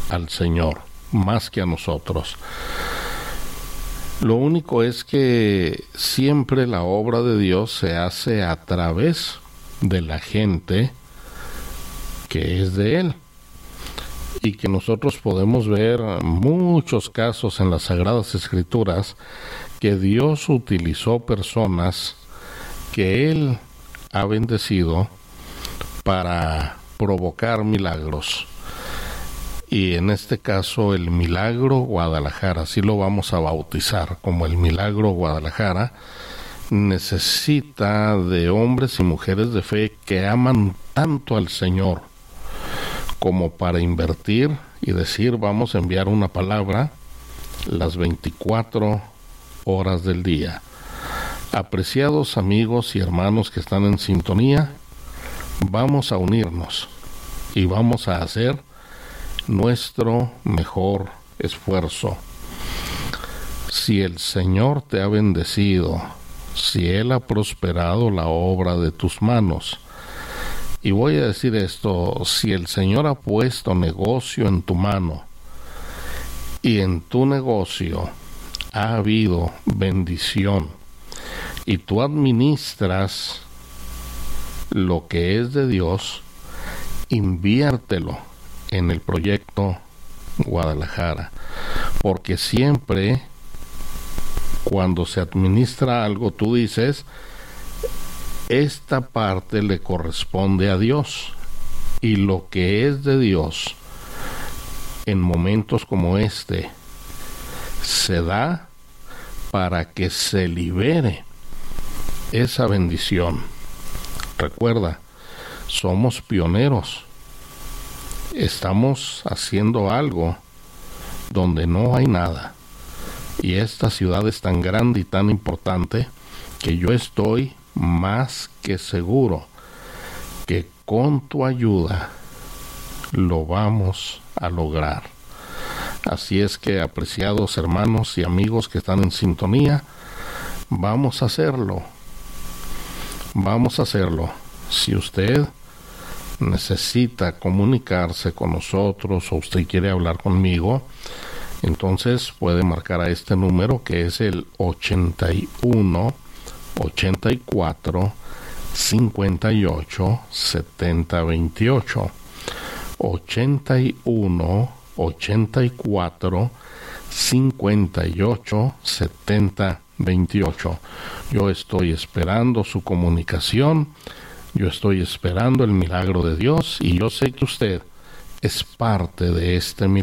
al Señor, más que a nosotros. Lo único es que siempre la obra de Dios se hace a través de la gente que es de Él. Y que nosotros podemos ver muchos casos en las Sagradas Escrituras que Dios utilizó personas que Él ha bendecido para provocar milagros. Y en este caso el Milagro Guadalajara, así lo vamos a bautizar como el Milagro Guadalajara, necesita de hombres y mujeres de fe que aman tanto al Señor como para invertir y decir, vamos a enviar una palabra las 24 horas del día. Apreciados amigos y hermanos que están en sintonía, vamos a unirnos y vamos a hacer nuestro mejor esfuerzo. Si el Señor te ha bendecido, si Él ha prosperado la obra de tus manos, y voy a decir esto, si el Señor ha puesto negocio en tu mano y en tu negocio ha habido bendición y tú administras lo que es de Dios, inviértelo en el proyecto Guadalajara, porque siempre cuando se administra algo tú dices, esta parte le corresponde a Dios, y lo que es de Dios en momentos como este se da para que se libere esa bendición. Recuerda, somos pioneros, estamos haciendo algo donde no hay nada, y esta ciudad es tan grande y tan importante que yo estoy más que seguro que con tu ayuda lo vamos a lograr. Así es que, apreciados hermanos y amigos que están en sintonía, vamos a hacerlo. Vamos a hacerlo. Si usted necesita comunicarse con nosotros o usted quiere hablar conmigo, entonces puede marcar a este número que es el 81 84 58 70 28. 81 84 58 70 28. Yo estoy esperando su comunicación, yo estoy esperando el milagro de Dios, y yo sé que usted es parte de este milagro.